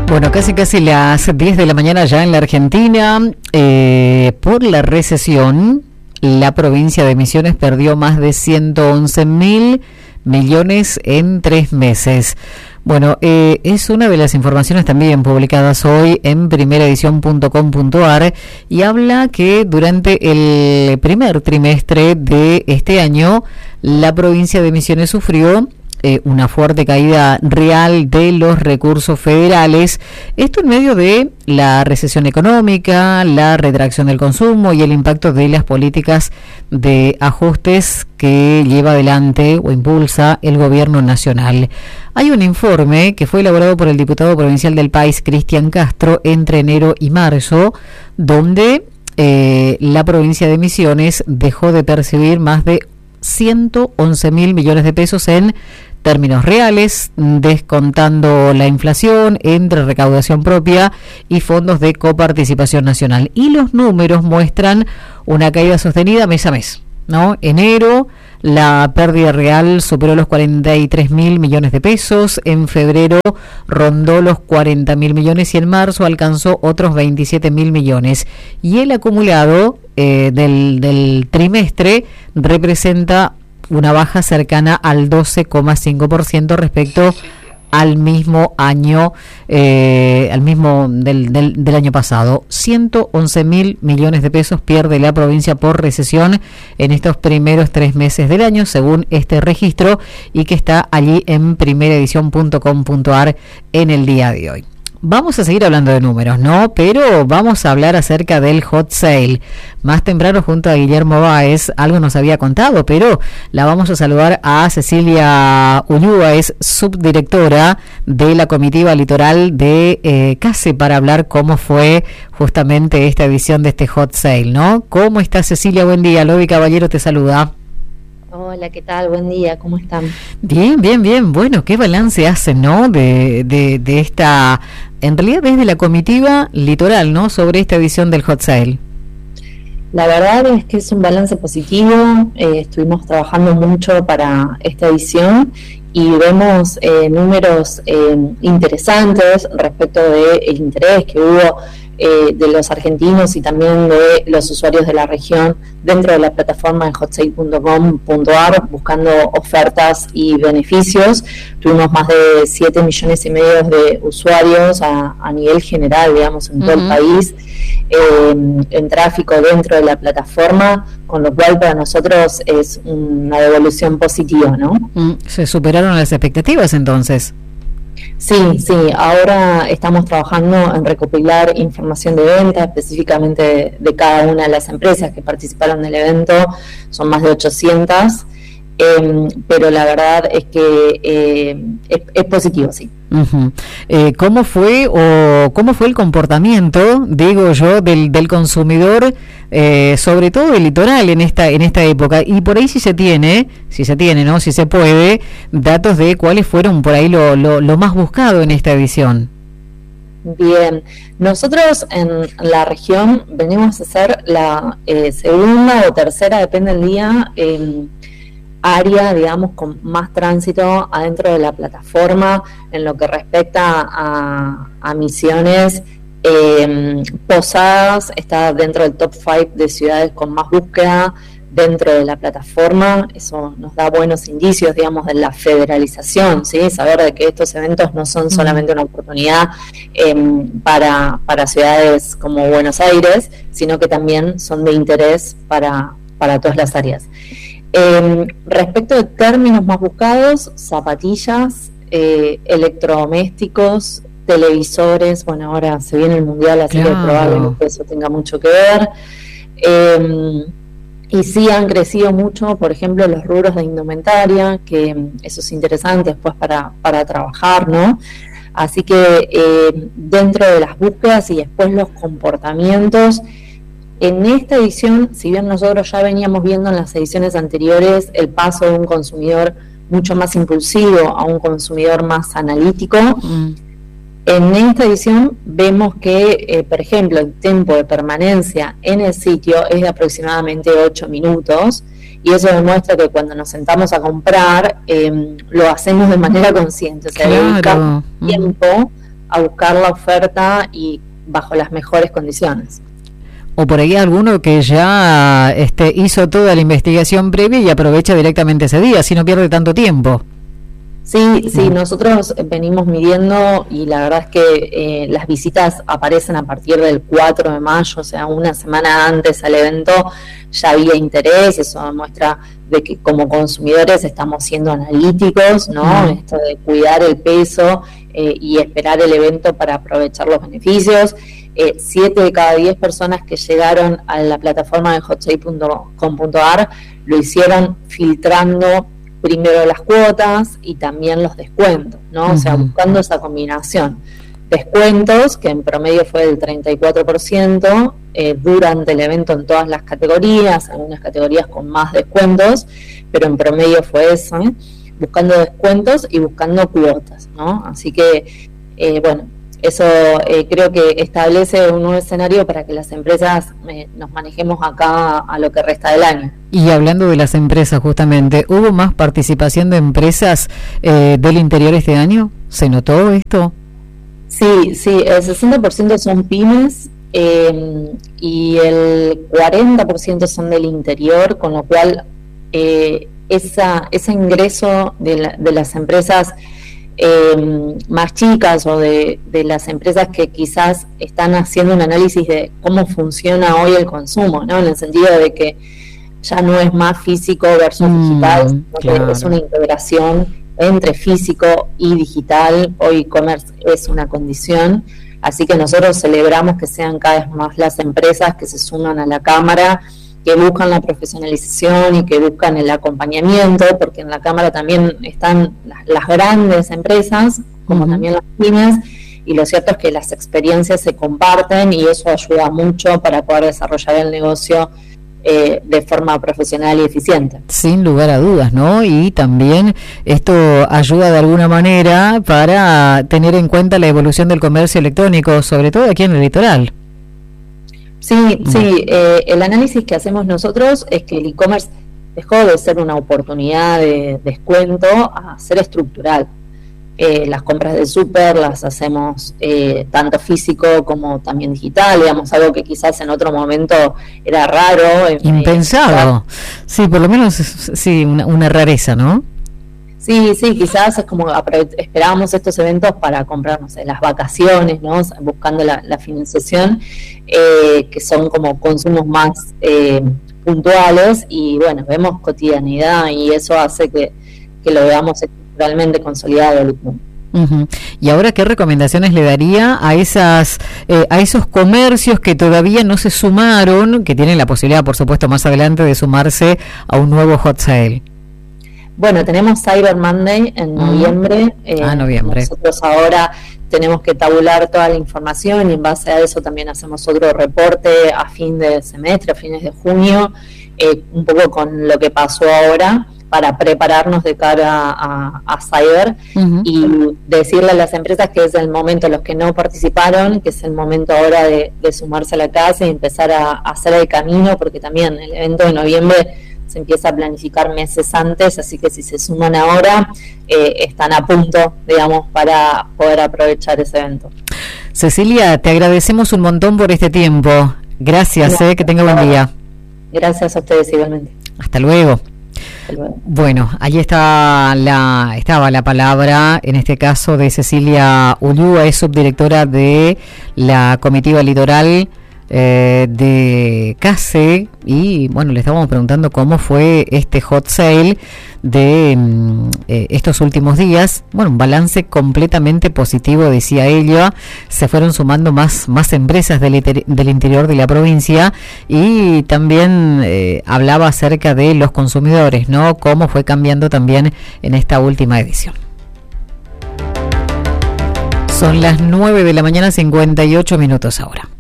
Bueno, casi las 10 de la mañana ya en la Argentina. Por la recesión, la provincia de Misiones perdió más de 111.000 millones en 3 meses. Bueno, es una de las informaciones también publicadas hoy en primeraedición.com.ar y habla que durante el primer trimestre de este año, la provincia de Misiones sufrió una fuerte caída real de los recursos federales, esto en medio de la recesión económica, la retracción del consumo y el impacto de las políticas de ajustes que lleva adelante o impulsa el gobierno nacional. Hay un informe que fue elaborado por el diputado provincial del país, Cristian Castro, entre enero y marzo, donde la provincia de Misiones dejó de percibir más de 111.000 millones de pesos en términos reales, descontando la inflación entre recaudación propia y fondos de coparticipación nacional. Y los números muestran una caída sostenida mes a mes, ¿no? Enero, la pérdida real superó los 43.000 millones de pesos, en febrero rondó los 40.000 millones y en marzo alcanzó otros 27.000 millones. Y el acumulado del trimestre representa una baja cercana al 12,5% respecto al mismo año, del año pasado. 111.000 millones de pesos pierde la provincia por recesión en estos primeros 3 meses del año, según este registro, y que está allí en primeraedición.com.ar en el día de hoy. Vamos a seguir hablando de números, ¿no? Pero vamos a hablar acerca del hot sale. Más temprano, junto a Guillermo Báez, algo nos había contado, pero la vamos a saludar a Cecilia Ulúa, es subdirectora de la comitiva litoral de CASE, para hablar cómo fue justamente esta edición de este hot sale, ¿no? ¿Cómo está, Cecilia? Buen día. Lobi Caballero te saluda. Hola, ¿qué tal? Buen día, ¿cómo están? Bien. Bueno, ¿qué balance hacen, no? De esta, en realidad desde la comitiva litoral, ¿no? Sobre esta edición del hot sale. La verdad es que es un balance positivo. Estuvimos trabajando mucho para esta edición y vemos números interesantes respecto del interés que hubo de los argentinos y también de los usuarios de la región dentro de la plataforma de hotsale.com.ar buscando ofertas y beneficios. Tuvimos más de 7,5 millones de usuarios a nivel general, digamos, en todo el país, en tráfico dentro de la plataforma, con lo cual para nosotros es una devolución positiva, ¿no? ¿Se superaron las expectativas entonces? Sí, ahora estamos trabajando en recopilar información de venta, específicamente de cada una de las empresas que participaron del evento, son más de 800, pero la verdad es que es positivo, sí. Uh-huh. ¿Cómo fue el comportamiento, digo yo, del consumidor, sobre todo del litoral en esta época? Y por ahí si se tiene, ¿no? Si se puede, datos de cuáles fueron por ahí lo más buscado en esta edición. Bien, nosotros en la región venimos a ser la segunda o tercera, depende del día, área, digamos, con más tránsito adentro de la plataforma en lo que respecta a Misiones. Posadas está dentro del top 5 de ciudades con más búsqueda dentro de la plataforma. Eso nos da buenos indicios, digamos, de la federalización, ¿sí? Saber de que estos eventos no son solamente una oportunidad para ciudades como Buenos Aires, sino que también son de interés para todas las áreas. Respecto de términos más buscados, zapatillas, electrodomésticos, televisores, bueno, ahora se viene el mundial, así que probablemente eso tenga mucho que ver. Y sí han crecido mucho, por ejemplo, los rubros de indumentaria, que eso es interesante después para trabajar, ¿no? Así que dentro de las búsquedas y después los comportamientos, en esta edición, si bien nosotros ya veníamos viendo en las ediciones anteriores el paso de un consumidor mucho más impulsivo a un consumidor más analítico, en esta edición vemos que, por ejemplo, el tiempo de permanencia en el sitio es de aproximadamente 8 minutos, y eso demuestra que cuando nos sentamos a comprar lo hacemos de manera consciente, o sea, dedicamos tiempo a buscar la oferta y bajo las mejores condiciones. O por ahí alguno que ya hizo toda la investigación previa y aprovecha directamente ese día, si no pierde tanto tiempo. Sí, nosotros venimos midiendo y la verdad es que las visitas aparecen a partir del 4 de mayo, o sea, una semana antes al evento ya había interés. Eso demuestra de que como consumidores estamos siendo analíticos, ¿no? Esto de cuidar el peso y esperar el evento para aprovechar los beneficios. 7 de cada 10 personas que llegaron a la plataforma de hotsale.com.ar lo hicieron filtrando primero las cuotas y también los descuentos, ¿no? O sea, buscando esa combinación. Descuentos, que en promedio fue del 34%, durante el evento en todas las categorías, algunas categorías con más descuentos, pero en promedio fue eso, buscando descuentos y buscando cuotas, ¿no? Así que, bueno, eso creo que establece un nuevo escenario para que las empresas nos manejemos acá a lo que resta del año. Y hablando de las empresas, justamente, ¿hubo más participación de empresas del interior este año? ¿Se notó esto? Sí, el 60% son pymes y el 40% son del interior, con lo cual ese ingreso de las empresas más chicas o de las empresas que quizás están haciendo un análisis de cómo funciona hoy el consumo, ¿no? En el sentido de que ya no es más físico versus digital, sino que es una integración entre físico y digital. Hoy e-commerce es una condición, así que nosotros celebramos que sean cada vez más las empresas que se suman a la cámara, que buscan la profesionalización y que buscan el acompañamiento, porque en la cámara también están las grandes empresas, como también las pymes, y lo cierto es que las experiencias se comparten y eso ayuda mucho para poder desarrollar el negocio de forma profesional y eficiente. Sin lugar a dudas, ¿no? Y también esto ayuda de alguna manera para tener en cuenta la evolución del comercio electrónico, sobre todo aquí en el litoral. Sí, el análisis que hacemos nosotros es que el e-commerce dejó de ser una oportunidad de descuento a ser estructural. Las compras del súper las hacemos tanto físico como también digital, digamos, algo que quizás en otro momento era raro. Impensado. Sí, por lo menos sí, una rareza, ¿no? Sí, quizás es como esperábamos estos eventos para comprar, no sé, las vacaciones, ¿no? Buscando la financiación, que son como consumos más puntuales, y bueno, vemos cotidianidad y eso hace que lo veamos realmente consolidado. Y ahora, ¿qué recomendaciones le daría a esos comercios que todavía no se sumaron, que tienen la posibilidad, por supuesto, más adelante de sumarse a un nuevo hot sale? Bueno, tenemos Cyber Monday en noviembre. Noviembre. Nosotros ahora tenemos que tabular toda la información y en base a eso también hacemos otro reporte a fin de semestre, a fines de junio, un poco con lo que pasó ahora, para prepararnos de cara a Cyber y decirle a las empresas que es el momento, los que no participaron, que es el momento ahora de sumarse a la casa y empezar a hacer el camino, porque también el evento de noviembre se empieza a planificar meses antes, así que si se suman ahora, están a punto, digamos, para poder aprovechar ese evento. Cecilia, te agradecemos un montón por este tiempo. Gracias, que tenga buen día. Gracias a ustedes igualmente. Hasta luego. Bueno, allí estaba la palabra, en este caso de Cecilia Ulúa, es subdirectora de la comitiva litoral de CASE, y bueno, le estábamos preguntando cómo fue este hot sale de estos últimos días. Bueno, un balance completamente positivo, decía ella. Se fueron sumando más empresas del interior de la provincia, y también hablaba acerca de los consumidores, ¿no? Cómo fue cambiando también en esta última edición. Son las 9 de la mañana, 58 minutos ahora.